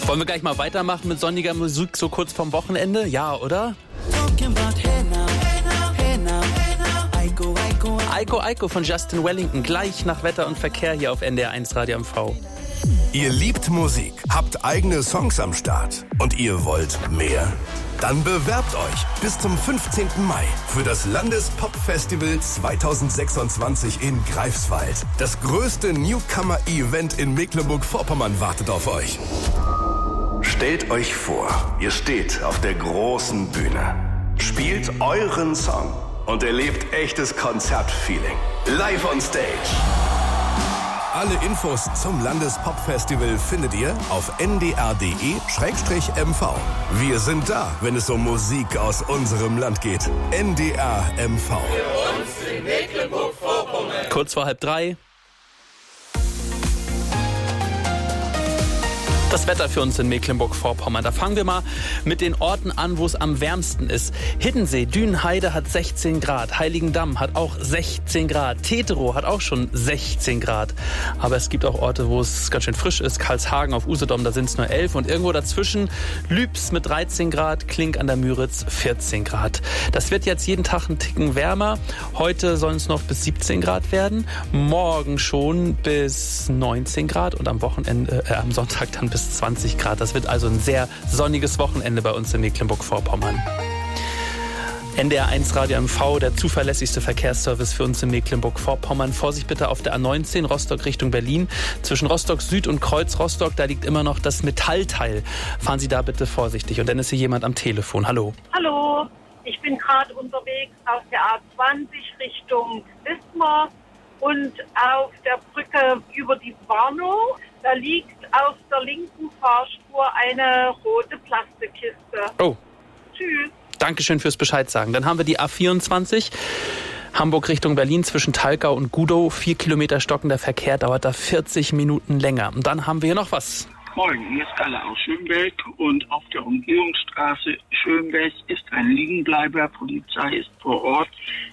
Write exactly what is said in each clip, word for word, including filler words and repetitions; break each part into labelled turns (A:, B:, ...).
A: Wollen wir gleich mal weitermachen mit sonniger Musik so kurz vorm Wochenende? Ja, oder? Eiko Eiko von Justin Wellington, gleich nach Wetter und Verkehr hier auf N D R eins Radio M V.
B: Ihr liebt Musik, habt eigene Songs am Start und ihr wollt mehr? Dann bewerbt euch bis zum fünfzehnten Mai für das Landespop-Festival zweitausendsechsundzwanzig in Greifswald. Das größte Newcomer-Event in Mecklenburg-Vorpommern wartet auf euch. Stellt euch vor, ihr steht auf der großen Bühne, spielt euren Song und erlebt echtes Konzertfeeling. Live on Stage. Alle Infos zum Landespop-Festival findet ihr auf n d r punkt d e slash m v. Wir sind da, wenn es um Musik aus unserem Land geht. N D R M V.
C: Für uns in Mecklenburg-Vorpommern.
A: Kurz vor halb drei. Das Wetter für uns in Mecklenburg-Vorpommern. Da fangen wir mal mit den Orten an, wo es am wärmsten ist. Hiddensee, Dünenheide hat sechzehn Grad. Heiligendamm hat auch sechzehn Grad. Teterow hat auch schon sechzehn Grad. Aber es gibt auch Orte, wo es ganz schön frisch ist. Karlshagen auf Usedom, da sind es nur elf. Und irgendwo dazwischen Lübs mit dreizehn Grad, Klink an der Müritz vierzehn Grad. Das wird jetzt jeden Tag einen Ticken wärmer. Heute sollen es noch bis siebzehn Grad werden. Morgen schon bis neunzehn Grad. Und am Wochenende, äh, am Sonntag dann bis zwanzig Grad. Das wird also ein sehr sonniges Wochenende bei uns in Mecklenburg-Vorpommern. N D R eins Radio M V, der zuverlässigste Verkehrsservice für uns in Mecklenburg-Vorpommern. Vorsicht bitte auf der A neunzehn, Rostock Richtung Berlin. Zwischen Rostock Süd und Kreuz Rostock, da liegt immer noch das Metallteil. Fahren Sie da bitte vorsichtig. Und dann ist hier jemand am Telefon. Hallo.
D: Hallo, ich bin gerade unterwegs auf der A zwanzig Richtung Wismar und auf der Brücke über die Warnow. Da liegt auf der linken Fahrspur eine rote Plastikkiste.
A: Oh.
D: Tschüss.
A: Dankeschön fürs Bescheid sagen. Dann haben wir die A vierundzwanzig, Hamburg Richtung Berlin zwischen Talkau und Gudow. Vier Kilometer stockender Verkehr, dauert da vierzig Minuten länger. Und dann haben wir hier noch was.
E: Moin, hier ist Kalle aus Schönberg und auf der Umgehungsstraße Schönberg ist ein Liegenbleiber. Polizei ist vor Ort.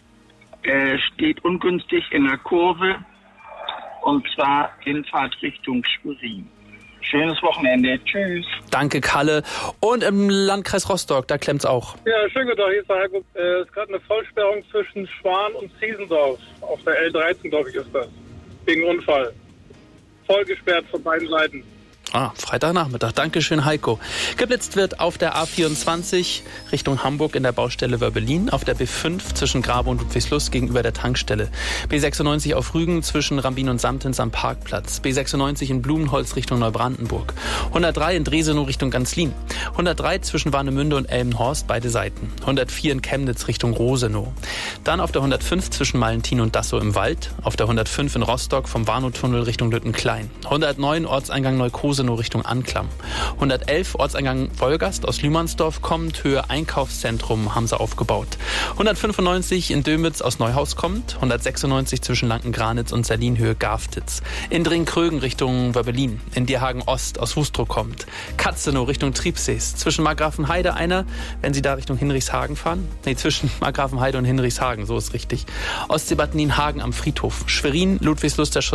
E: Er steht ungünstig in der Kurve. Und zwar in Fahrtrichtung Schwerin. Schönes Wochenende. Tschüss.
A: Danke, Kalle. Und im Landkreis Rostock, da klemmt's auch.
F: Ja, schönen guten Tag. Hier ist der Heiko. Es ist gerade eine Vollsperrung zwischen Schwan und Ziesendorf. Auf der L dreizehn, glaube ich, ist das. Wegen Unfall. Voll gesperrt von beiden Seiten.
A: Ah, Freitagnachmittag. Dankeschön, Heiko. Geblitzt wird auf der A vierundzwanzig Richtung Hamburg in der Baustelle Wörbelin, auf der B fünf zwischen Grabe und Ludwigslust gegenüber der Tankstelle, B sechsundneunzig auf Rügen zwischen Rambin und Samtens am Parkplatz, B sechsundneunzig in Blumenholz Richtung Neubrandenburg, hundertdrei in Dresenow Richtung Ganzlin, hundertdrei zwischen Warnemünde und Elmenhorst, beide Seiten, hundertvier in Chemnitz Richtung Rosenow. Dann auf der hundertfünf zwischen Malentin und Dassow im Wald, auf der hundertfünf in Rostock vom Warnow-Tunnel Richtung Lüttenklein, hundertneun Ortseingang Neukosenow Richtung Anklam. hundertelf Ortseingang Wolgast aus Lühmannsdorf kommt, Höhe Einkaufszentrum haben sie aufgebaut. hundertfünfundneunzig in Dömitz aus Neuhaus kommt, hundertsechsundneunzig zwischen Lanken-Granitz und Salin Höhe Garftitz. In Dringkrögen Richtung Wörbelin, in Dierhagen Ost aus Wustrow kommt. Katzenow Richtung Triebsees, zwischen Markgrafenheide einer, wenn Sie da Richtung Hinrichshagen fahren. Nee, zwischen Markgrafenheide und Hinrichshagen, so ist richtig. Ostsee-Bad Nienhagen am Friedhof. Schwerin, Ludwigslust der